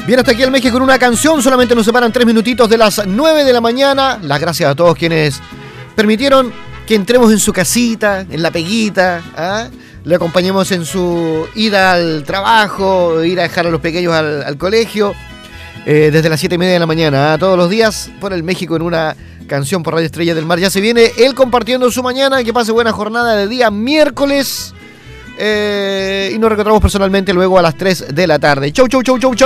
Bien, hasta aquí el México con una canción. Solamente nos separan 3 minutitos de las 9 de la mañana. Las gracias a todos quienes permitieron que entremos en su casita, en la peguita, ¿ah? Le acompañemos en su ida al trabajo, ir a dejar a los pequeños al colegio, desde las 7:30 de la mañana, todos los días, por el México en una canción por Radio Estrella del Mar. Ya se viene él compartiendo su mañana. Que pase buena jornada de día miércoles. Y nos reencontramos personalmente luego a las 3 de la tarde. Chau, chau, chau, chau, chau.